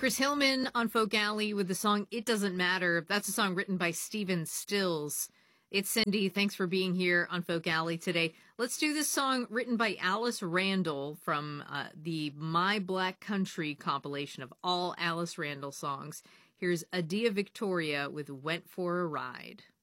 Chris Hillman on Folk Alley with the song It Doesn't Matter. That's a song written by Stephen Stills. It's Cindy. Thanks for being here on Folk Alley today. Let's do this song written by Alice Randall from the My Black Country compilation of all Alice Randall songs. Here's Adia Victoria with Went for a Ride.